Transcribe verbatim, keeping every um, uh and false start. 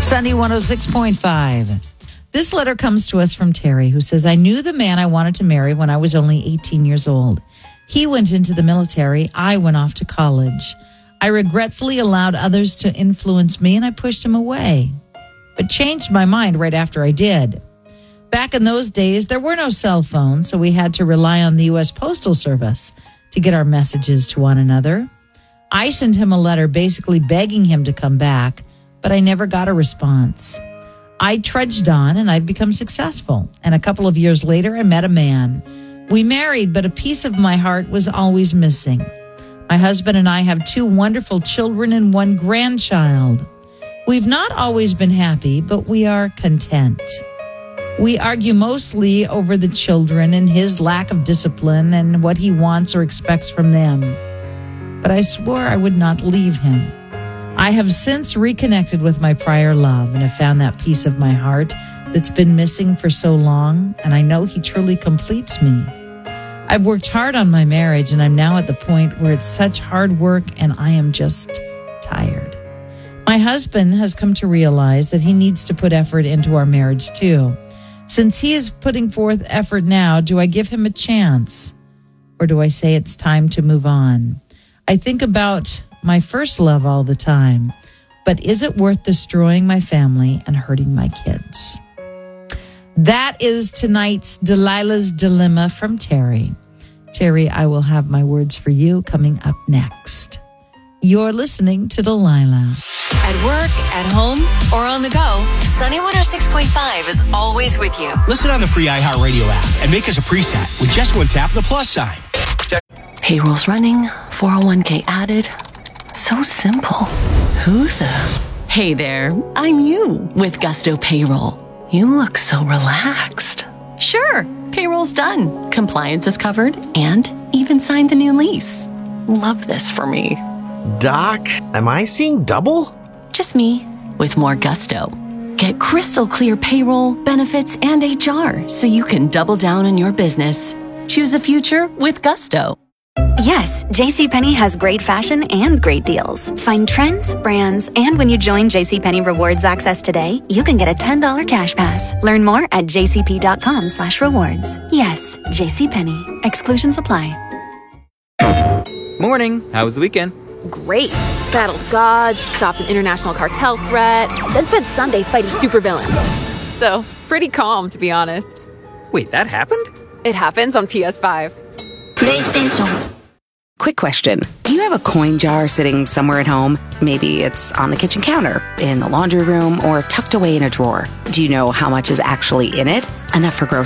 Sunny one oh six point five. This letter comes to us from Terry, who says, I knew the man I wanted to marry when I was only eighteen years old. He went into the military. I went off to college. I regretfully allowed others to influence me, and I pushed him away, but changed my mind right after I did. Back in those days, there were no cell phones, so we had to rely on the U S Postal Service to get our messages to one another. I sent him a letter basically begging him to come back, but I never got a response. I trudged on, and I've become successful. And a couple of years later, I met a man. We married, but a piece of my heart was always missing. My husband and I have two wonderful children and one grandchild. We've not always been happy, but we are content. We argue mostly over the children and his lack of discipline and what he wants or expects from them. But I swore I would not leave him. I have since reconnected with my prior love and have found that piece of my heart that's been missing for so long, and I know he truly completes me. I've worked hard on my marriage, and I'm now at the point where it's such hard work and I am just tired. My husband has come to realize that he needs to put effort into our marriage too. Since he is putting forth effort now, do I give him a chance? Or do I say it's time to move on? I think about my first love all the time, but is it worth destroying my family and hurting my kids? That is tonight's Delilah's Dilemma from Terry. Terry, I will have my words for you coming up next. You're listening to Delilah. At work, at home, or on the go, Sunny one oh six point five is always with you. Listen on the free iHeartRadio app and make us a preset with just one tap of the plus sign. Payroll's running, four oh one k added. So simple. Who the? Hey there, I'm you with Gusto Payroll. You look so relaxed. Sure, payroll's done. Compliance is covered and even signed the new lease. Love this for me. Doc, am I seeing double? Just me with more gusto. Get crystal clear payroll, benefits, and H R so you can double down on your business. Choose a future with Gusto. Yes, JCPenney has great fashion and great deals. Find trends, brands, and when you join JCPenney Rewards Access today, you can get a ten dollars cash pass. Learn more at jcp.com slash rewards. Yes, JCPenney. Exclusions apply. Morning. How was the weekend? Great. Battled gods, stopped an international cartel threat, then spent Sunday fighting supervillains. So, pretty calm, to be honest. Wait, that happened? It happens on P S five. PlayStation. Quick question. Do you have a coin jar sitting somewhere at home? Maybe it's on the kitchen counter, in the laundry room, or tucked away in a drawer. Do you know how much is actually in it? Enough for groceries?